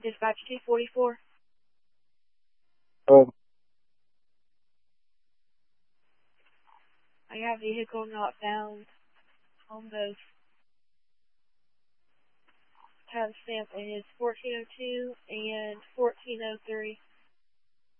Dispatch 244. I have vehicle not found on both. Timestamp is 1402 and 1403.